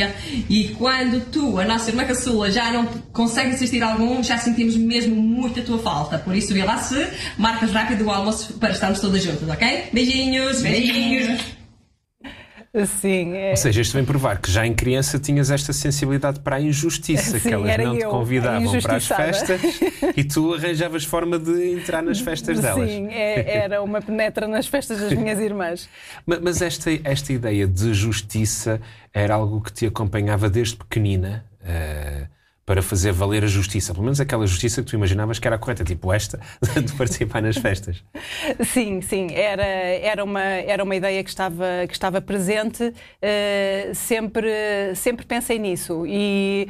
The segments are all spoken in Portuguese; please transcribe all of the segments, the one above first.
família, e quando tu, a nossa irmã caçula, já não consegue assistir a algum, já sentimos mesmo muito a tua falta. Por isso, vê lá se marcas rápido o almoço para estarmos todas juntas, ok? Beijinhos! Beijinhos! Sim, Ou seja, isto vem provar que já em criança tinhas esta sensibilidade para a injustiça, sim, que elas não te convidavam para as festas e tu arranjavas forma de entrar nas festas delas. Sim, era uma penetra nas festas das minhas irmãs. Mas esta ideia de justiça era algo que te acompanhava desde pequenina, para fazer valer a justiça, pelo menos aquela justiça que tu imaginavas que era correta, tipo esta, de participar nas festas. Sim, era uma ideia que estava presente, sempre pensei nisso e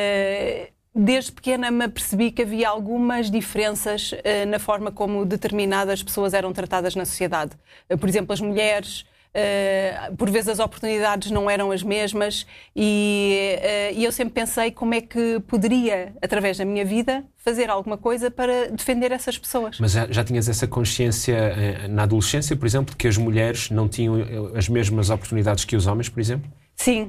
desde pequena me apercebi que havia algumas diferenças na forma como determinadas pessoas eram tratadas na sociedade. Por exemplo, as mulheres... por vezes as oportunidades não eram as mesmas e eu sempre pensei como é que poderia, através da minha vida, fazer alguma coisa para defender essas pessoas. Mas já tinhas essa consciência na adolescência, por exemplo, que as mulheres não tinham as mesmas oportunidades que os homens, por exemplo? Sim,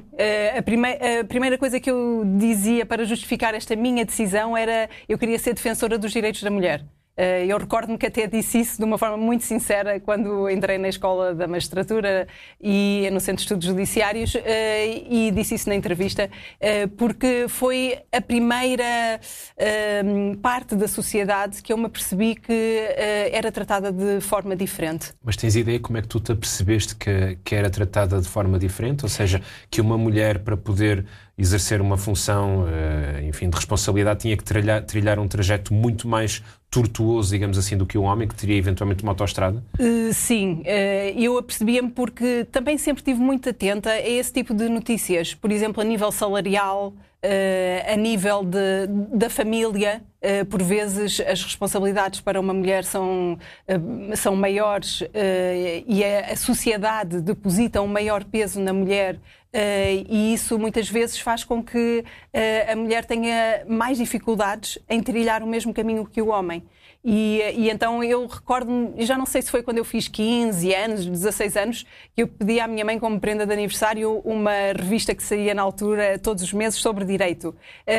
a primeira coisa que eu dizia para justificar esta minha decisão era eu queria ser defensora dos direitos da mulher. Eu recordo-me que até disse isso de uma forma muito sincera quando entrei na Escola da Magistratura e no Centro de Estudos Judiciários e disse isso na entrevista porque foi a primeira parte da sociedade que eu me apercebi que era tratada de forma diferente. Mas tens ideia como é que tu te apercebeste que era tratada de forma diferente? Ou seja, que uma mulher para poder exercer uma função, enfim, de responsabilidade tinha que trilhar um trajeto muito mais tortuoso, digamos assim, do que um homem que teria eventualmente uma autoestrada? Sim, eu apercebia-me porque também sempre estive muito atenta a esse tipo de notícias. Por exemplo, a nível salarial, a nível da família, por vezes as responsabilidades para uma mulher são maiores e a sociedade deposita um maior peso na mulher. E isso muitas vezes faz com que a mulher tenha mais dificuldades em trilhar o mesmo caminho que o homem. E então eu recordo-me, já não sei se foi quando eu fiz 15 anos, 16 anos, que eu pedi à minha mãe como prenda de aniversário uma revista que saía na altura todos os meses sobre direito.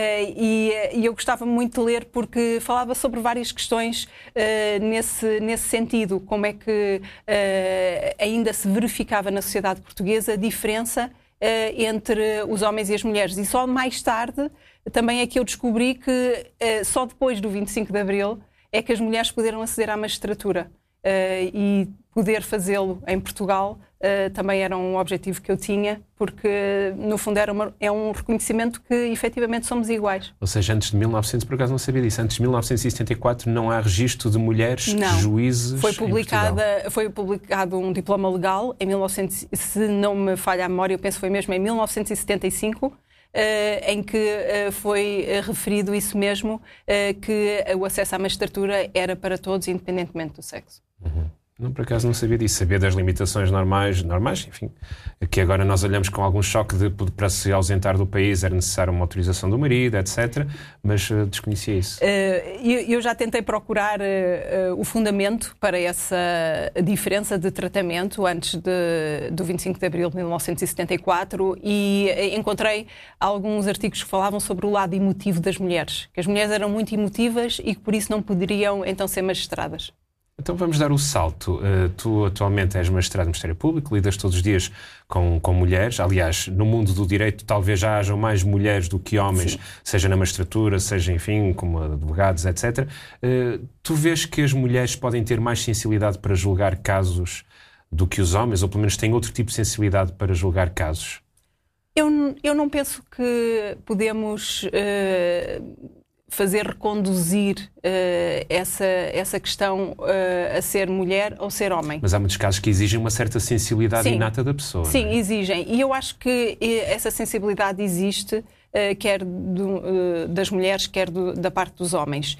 E eu gostava muito de ler porque falava sobre várias questões nesse sentido, como é que ainda se verificava na sociedade portuguesa a diferença entre os homens e as mulheres. E só mais tarde também é que eu descobri que só depois do 25 de Abril é que as mulheres puderam aceder à magistratura. E poder fazê-lo em Portugal também era um objetivo que eu tinha, porque no fundo é um reconhecimento que efetivamente somos iguais. Ou seja, antes de 1900, por acaso não sabia disso, antes de 1974 não há registro de mulheres juízes foi publicado um diploma legal em 1900, se não me falha a memória, eu penso que foi mesmo em 1975, em que foi referido isso mesmo, que o acesso à magistratura era para todos, independentemente do sexo. Uhum. Não, por acaso não sabia disso. Sabia das limitações normais, enfim, que agora nós olhamos com algum choque para se ausentar do país era necessário uma autorização do marido, etc. Mas desconhecia isso. Eu já tentei procurar o fundamento para essa diferença de tratamento antes do 25 de Abril de 1974 e encontrei alguns artigos que falavam sobre o lado emotivo das mulheres, que as mulheres eram muito emotivas e que por isso não poderiam então ser magistradas. Então vamos dar o salto. Tu atualmente és magistrado do Ministério Público, lidas todos os dias com mulheres. Aliás, no mundo do direito talvez já hajam mais mulheres do que homens, sim, seja na magistratura, seja, enfim, como advogados, etc. Tu vês que as mulheres podem ter mais sensibilidade para julgar casos do que os homens, ou pelo menos têm outro tipo de sensibilidade para julgar casos? Eu não penso que podemos fazer reconduzir essa questão a ser mulher ou ser homem. Mas há muitos casos que exigem uma certa sensibilidade, sim, inata da pessoa. Sim, não é? Exigem. E eu acho que essa sensibilidade existe quer das mulheres, quer da parte dos homens.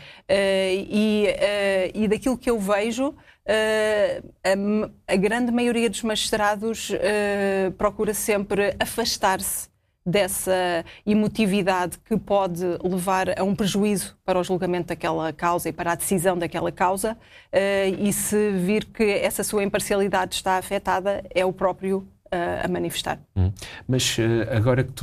E daquilo que eu vejo, a grande maioria dos magistrados procura sempre afastar-se dessa emotividade que pode levar a um prejuízo para o julgamento daquela causa e para a decisão daquela causa, e se vir que essa sua imparcialidade está afetada, é o próprio a manifestar. Mas agora que tu